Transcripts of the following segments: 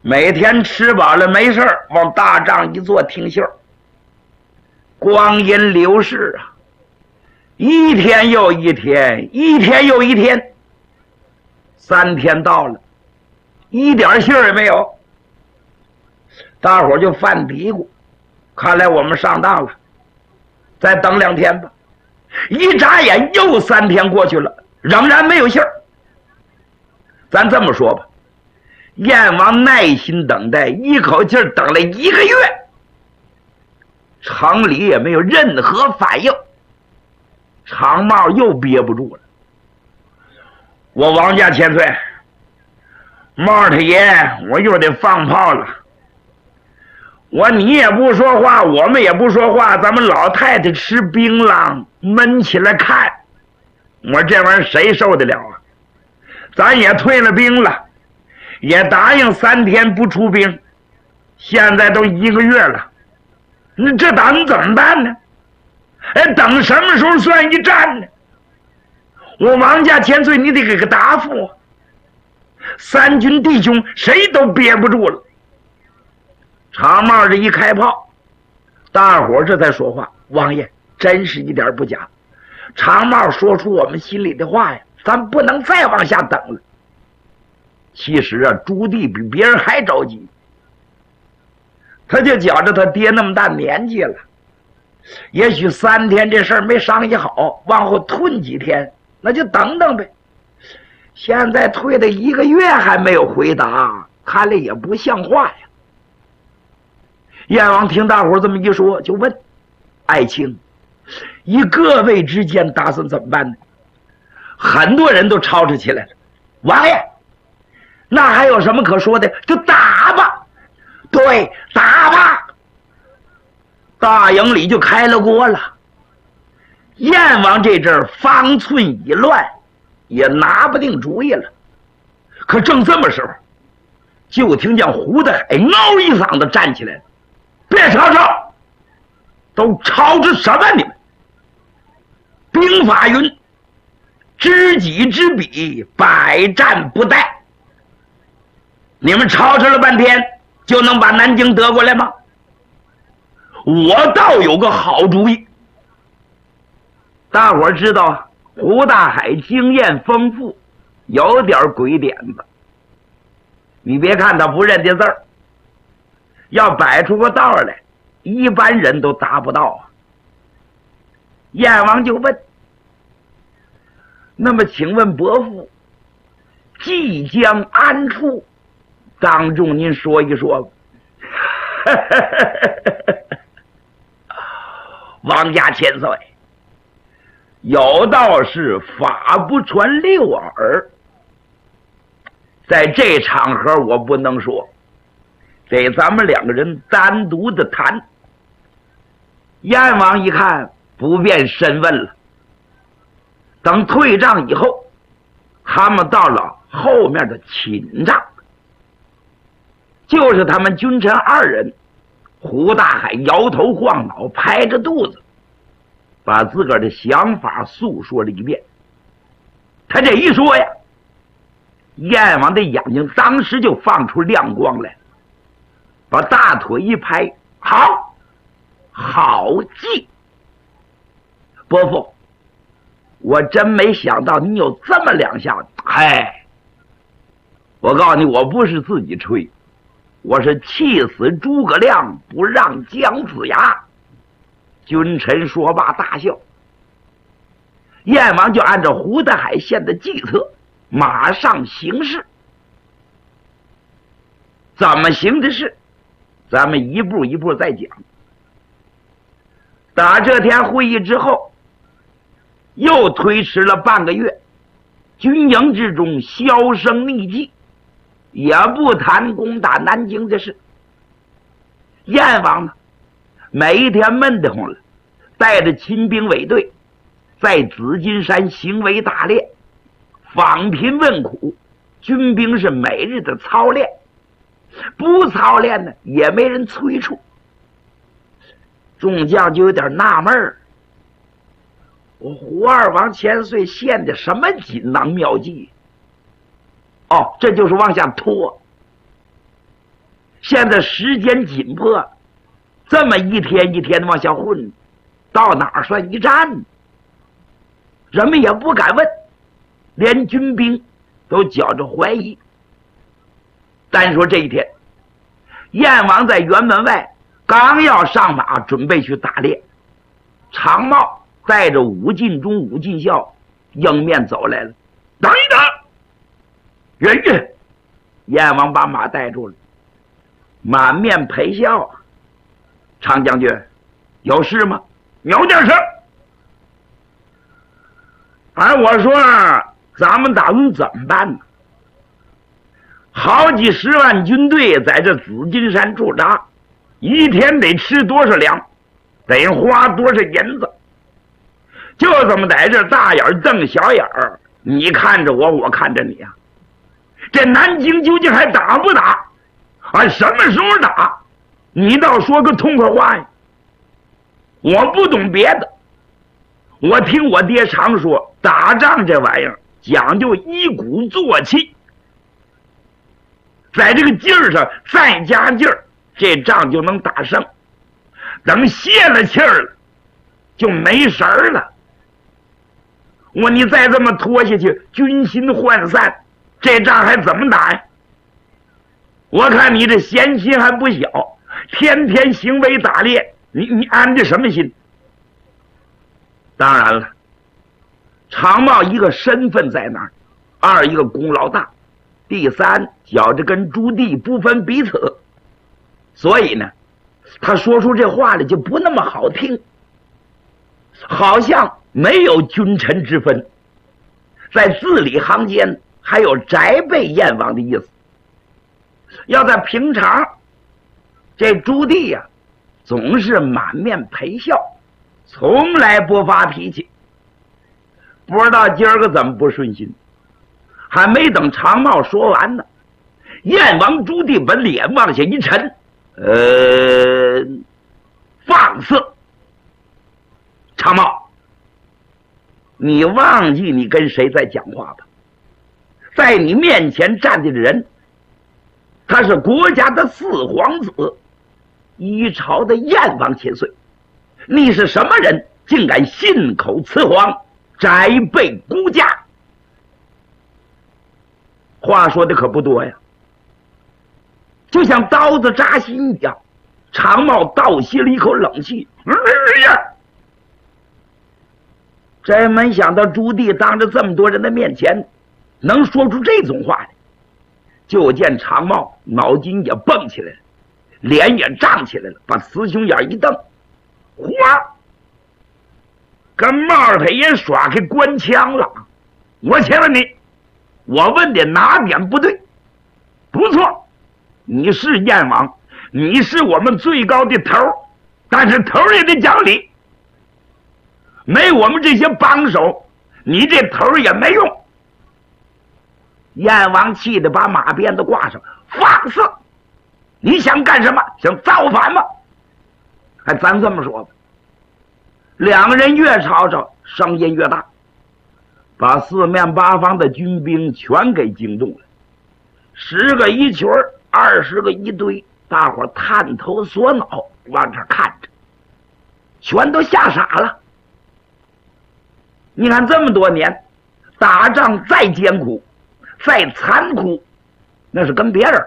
每天吃饱了没事往大帐一坐听信儿。光阴流逝啊，一天又一天，一天又一天，3天到了，一点信儿也没有。大伙儿就犯嘀咕，看来我们上当了，再等2天吧。一眨眼又3天过去了，仍然没有信儿。咱这么说吧，燕王耐心等待，一口气等了1个月，城里也没有任何反应。长帽又憋不住了，我王家千岁，帽太爷，我又得放炮了。你也不说话，我们也不说话，咱们老太太吃槟榔闷起来看，我这玩意儿谁受得了啊？咱也退了兵了，也答应3天不出兵，现在都1个月了，这咱们怎么办呢？等什么时候算一战呢？我王家千岁，你得给个答复啊！3军弟兄谁都憋不住了。长帽这一开炮，大伙儿这才说话。王爷真是一点不假，长帽说出我们心里的话呀，咱不能再往下等了。其实啊，朱棣比别人还着急，他就觉着他爹那么大年纪了，也许3天这事儿没商议好，往后吞几天，那就等等呗。现在退了1个月还没有回答，看来也不像话呀。燕王听大伙这么一说，就问：“爱卿，以各位之间打算怎么办呢？”很多人都吵吵起来了：“王爷，那还有什么可说的？就打吧！”对，打吧！大营里就开了锅了。燕王这阵儿方寸已乱，也拿不定主意了。可正这么时候，就听见胡德海嗷一嗓子站起来了：“别吵吵，都吵着什么？你们兵法云：知己知彼，百战不殆。你们吵吵了半天，就能把南京得过来吗？我倒有个好主意。”大伙儿知道胡大海经验丰富，有点鬼点子。你别看他不认得字儿，要摆出个道来，一般人都达不到啊。燕王就问：“那么请问伯父，即将安处？当众您说一说吧。”王家千岁，有道是法不传六耳，在这场合我不能说，得咱们2个人单独的谈。燕王一看不便深问了，等退帐以后，他们到了后面的寝帐，就是他们君臣2人。胡大海摇头晃脑，拍着肚子，把自个儿的想法诉说了一遍。他这一说呀，燕王的眼睛当时就放出亮光来，把大腿一拍：“好，好计！伯父，我真没想到你有这么2下子。我告诉你，我不是自己吹，我是气死诸葛亮，不让姜子牙。”君臣说罢大笑。燕王就按照胡德海献的计策，马上行事。怎么行的事，咱们一步一步再讲。打这天会议之后，又推迟了半个月，军营之中销声匿迹，也不谈攻打南京的事。燕王呢，每一天闷得慌了，带着亲兵卫队在紫金山行为大练，访贫问苦，军兵是每日的操练，不操练呢也没人催促。众将就有点纳闷儿，我胡二王千岁献的什么锦囊妙计？哦，这就是往下拖。 现在时间紧迫，这么一天一天的往下混，到哪儿算一战？人们也不敢问，连军兵都觉着怀疑。单说这一天，燕王在辕门外刚要上马准备去打猎，常茂带着武进忠、武进孝迎面走来了。等一等，人燕王把马带住了，满面陪笑。常将军，有事吗？有点事。我说咱们打算怎么办呢？好几十万军队在这紫金山驻扎，一天得吃多少粮，得花多少银子，就这么在这大眼瞪小眼儿，你看着我，我看着你啊。这南京究竟还打不打？什么时候打？你倒说个痛快话呀！我不懂别的，我听我爹常说，打仗这玩意儿讲究一鼓作气，在这个劲儿上再加劲儿，这仗就能打胜。等泄了气儿了，就没神儿了。你再这么拖下去，军心涣散，这仗还怎么打呀？我看你这闲心还不小，天天行为打猎，你安的什么心？当然了，常茂一个身份在那儿，二一个功劳大，第三觉着跟朱棣不分彼此，所以呢，他说出这话来就不那么好听，好像没有君臣之分，在字里行间还有宅备燕王的意思。要在平常，这朱棣呀，总是满面陪笑，从来不发脾气。不知道今儿个怎么不顺心，还没等常茂说完呢，燕王朱棣把脸往下一沉，放肆！常茂，你忘记你跟谁在讲话吧？在你面前站的人，他是国家的四皇子，一朝的燕王千岁。你是什么人，竟敢信口雌黄，宅备孤家？话说的可不多呀，就像刀子扎心一样。常茂倒吸了一口冷气，真没想到朱棣当着这么多人的面前能说出这种话来。就见常茂脑筋也蹦起来了，脸也涨起来了，把雌雄眼一瞪，哗，跟帽他也耍开官腔了。我请问你，我问的哪点不对？不错，你是燕王，你是我们最高的头，但是头也得讲理，没我们这些帮手，你这头也没用。燕王气得把马鞭子挂上，放肆！你想干什么？想造反吗？咱这么说吧，两个人越吵吵，声音越大，把四面八方的军兵全给惊动了。10个一群，20个一堆，大伙探头缩脑往这看着，全都吓傻了。你看这么多年，打仗再艰苦，再残酷，那是跟别人，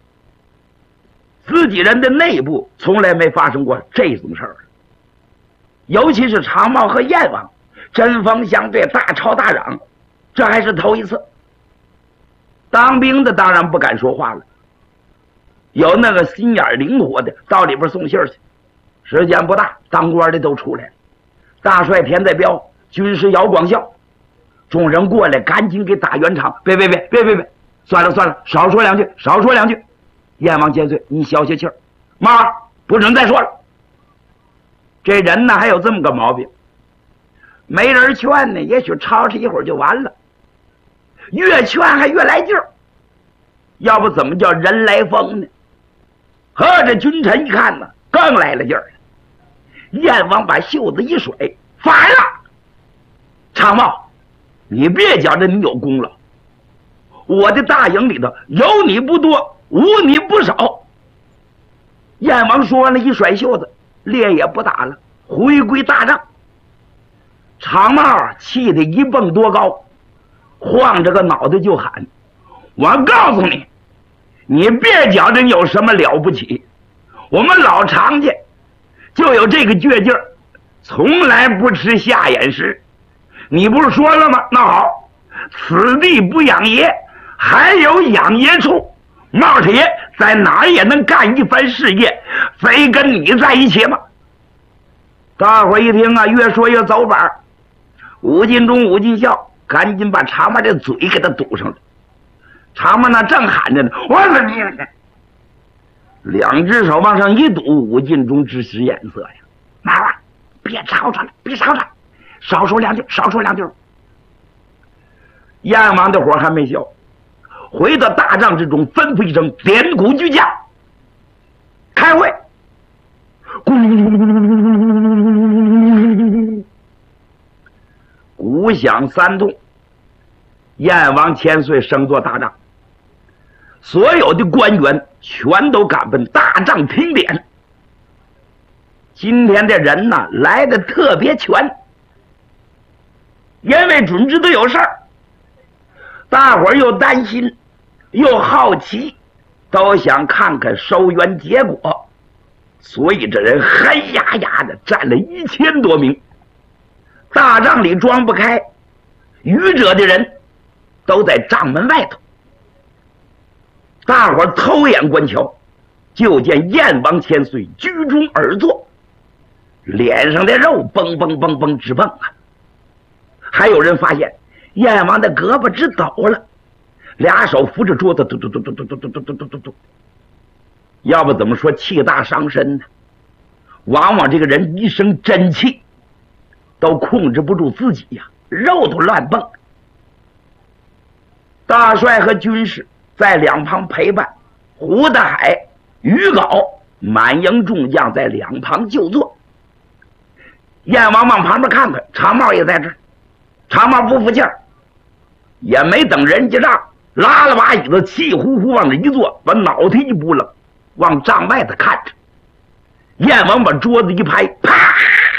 自己人的内部从来没发生过这种事儿。尤其是常茂和燕王针锋相对，大吵大嚷，这还是头一次。当兵的当然不敢说话了，有那个心眼灵活的到里边送信去。时间不大，当官的都出来了，大帅田在彪，军师姚广孝，众人过来赶紧给打圆场。别，算了，少说两句。燕王千岁，你消消气儿，妈不准再说了。这人呢还有这么个毛病，没人劝呢，也许吵吵一会儿就完了，越劝还越来劲儿，要不怎么叫人来疯呢？和这君臣一看呢，更来了劲儿了。燕王把袖子一甩，反了！常茂，你别觉着你有功劳，我的大营里头有你不多，无你不少， 燕王说完了，一甩袖子，猎也不打了，回归大帐。长帽气得一蹦多高，晃着个脑袋就喊：我告诉你，你别觉着你有什么了不起，我们老常家就有这个倔劲儿，从来不吃下眼食。你不是说了吗？那好，此地不养爷，还有养爷处。帽太爷在哪儿也能干一番事业，非跟你在一起吗？大伙一听啊，越说越走板。武进忠、武进孝赶紧把长毛这嘴给他堵上了。长毛那正喊着呢，我怎么样？两只手往上一堵，武进忠直使眼色呀！妈妈，别吵吵了，别吵吵，少说两句，少说两句。燕王的火还没消，回到大帐之中，吩咐一声：点鼓居将，开会。鼓响三通，燕王千岁升坐大帐，所有的官员全都赶奔大帐听点。今天的人呢，来的特别全，因为准知道有事儿，大伙儿又担心又好奇，都想看看收冤结果，所以这人黑压压的站了1000多名。大帐里装不开，愚者的人都在帐门外头。大伙儿偷眼观瞧，就见燕王千岁居中而坐，脸上的肉蹦蹦蹦蹦直蹦啊！还有人发现燕王的胳膊直抖了，俩手扶着桌子，嘟嘟嘟嘟嘟嘟嘟嘟嘟嘟嘟。要不怎么说气大伤身呢？往往这个人一生真气都控制不住自己呀，肉都乱蹦。大帅和军士在两旁陪伴，胡大海、于镐满营众将在两旁就坐。燕王往旁边看看，长帽也在这儿。长帽不服气儿，也没等人家让，拉了把椅子，气呼呼往这一坐，把脑袋一扑棱，往帐外头看着。燕王把桌子一拍，啪！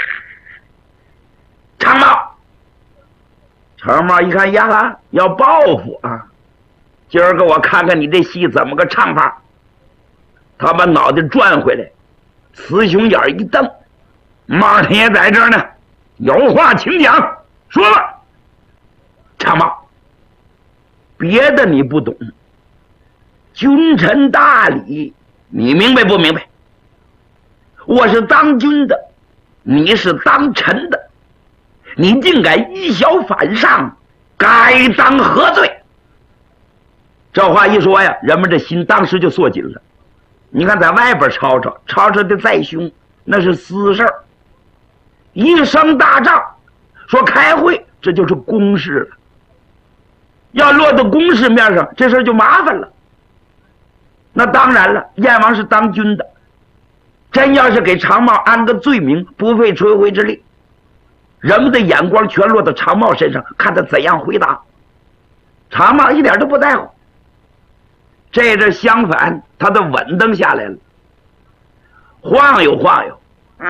长帽，长帽一看呀，要报复啊！今儿个我看看你这戏怎么个唱法。他把脑袋转回来，雌雄眼一瞪，帽太爷在这儿呢，有话请讲，说吧。长帽，别的你不懂，君臣大礼你明白不明白？我是当军的，你是当臣的，你竟敢以小反上，该当何罪？这话一说呀，人们这心当时就缩紧了。你看在外边吵吵，吵吵的再凶，那是私事儿。一声大仗，说开会，这就是公事了。要落到公事面上，这事儿就麻烦了。那当然了，燕王是当军的，真要是给长帽安个罪名，不费吹灰之力。人们的眼光全落到长帽身上，看他怎样回答。长帽一点都不在乎。这阵相反，他都稳当下来了，晃悠晃悠。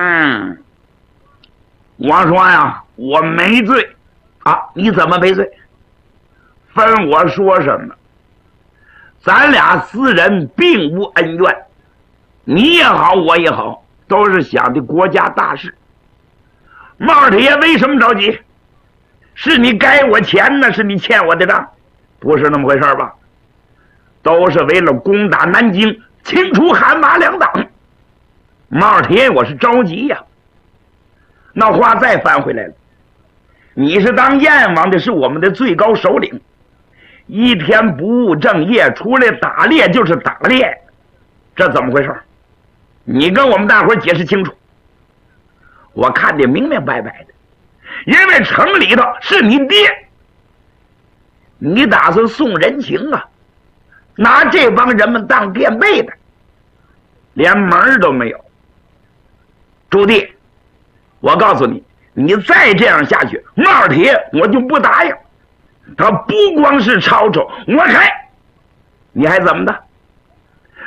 我说呀，我没罪啊！你怎么没罪？分我说什么？咱俩私人并无恩怨，你也好，我也好，都是想的国家大事。帽太爷为什么着急？是你该我钱呢，是你欠我的账，不是那么回事吧？都是为了攻打南京，清除韩马两党。帽太爷我是着急呀。那话再翻回来了，你是当燕王的，是我们的最高首领，一天不务正业，出来打猎就是打猎，这怎么回事？你跟我们大伙解释清楚。我看得明明白白的，因为城里头是你爹，你打算送人情啊，拿这帮人们当垫背的，连门都没有。朱棣，我告诉你，你再这样下去，帽太爷我就不答应。他不光是吵吵，我还你还怎么的？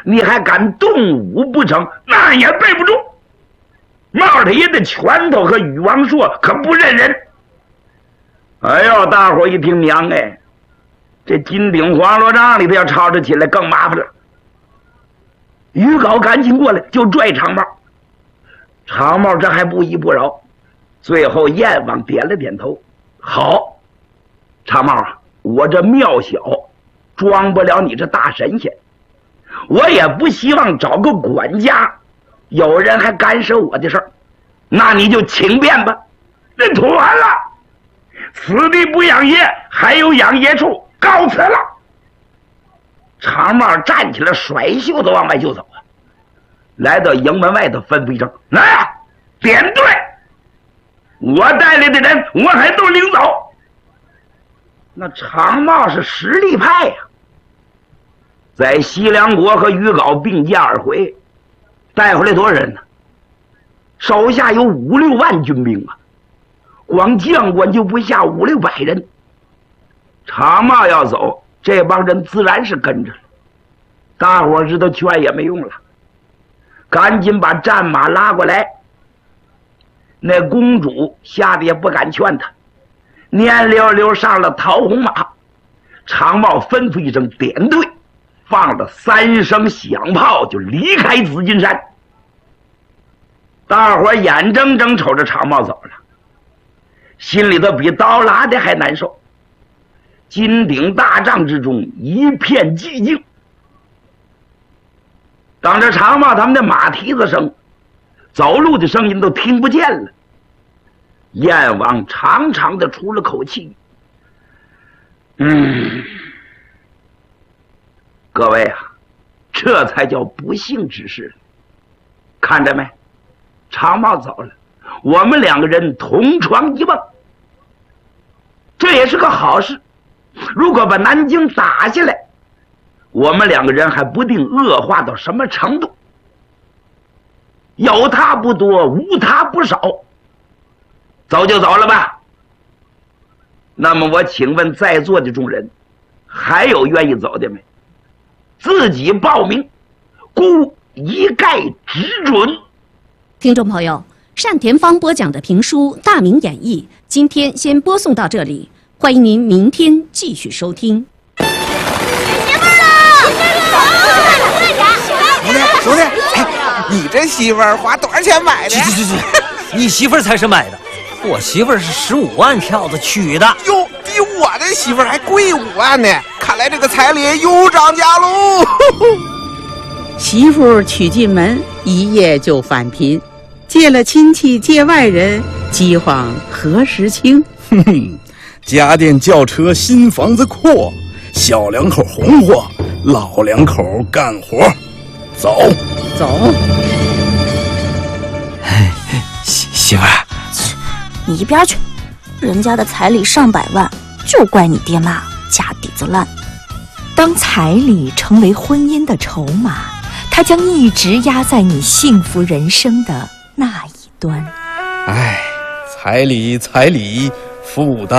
你还敢动武不成？那也背不住。毛太爷的拳头和禹王朔可不认人。哎呦，大伙一听娘哎，这金鼎黄罗帐里头要吵着起来更麻烦了。于皋赶紧过来就拽长帽，长帽这还不依不饶，最后燕王点了点头，好，长帽啊，我这庙小，装不了你这大神仙，我也不希望找个管家，有人还干涉我的事儿，那你就请便吧。那妥了，此地不养爷，还有养爷处，告辞了。长帽站起来，甩袖子往外就走啊！来到营门外头，吩咐一声：“来，点队！我带来的人，我还都领走。”那长帽是实力派呀，在西凉国和于皋并驾而回，带回来多少人呢？手下有5、6万军兵啊，光将官就不下5、600人。长帽要走，这帮人自然是跟着了，大伙知道劝也没用了，赶紧把战马拉过来。那公主吓得也不敢劝他，蔫溜溜上了桃红马。长帽吩咐一声点队，放了3声响炮就离开紫金山。大伙眼睁睁瞅着长帽走了，心里头比刀拉的还难受。金鼎大帐之中一片寂静，当着长帽他们的马蹄子声、走路的声音都听不见了。燕王长长的出了口气，各位啊，这才叫不幸之事。看着没，长帽走了，我们2个人同床一梦，这也是个好事。如果把南京打下来，我们2个人还不定恶化到什么程度。有他不多，无他不少，走就走了吧。那么我请问在座的众人，还有愿意走的没？自己报名，孤一概只准。 听众朋友，单田芳播讲的评书《大明演义》今天先播送到这里，欢迎您明天继续收听。 媳妇儿了！快点！ 兄弟，哎，你这媳妇儿花多少钱买的？ 去，你媳妇儿才是买的，我媳妇儿是15万票子娶的。 哟，比我的媳妇儿还贵5万呢！看来这个彩礼又涨价喽。 媳妇娶进门，一夜就返贫，借了亲戚借外人，饥荒何时清？ 哼哼，家电轿车新房子阔，小两口红火，老两口干活。走。 哎，媳妇儿， 你一边去！人家的彩礼上百万，就怪你爹妈家底子烂。 当彩礼成为婚姻的筹码，它将一直压在你幸福人生的那一端。 哎，彩礼，负担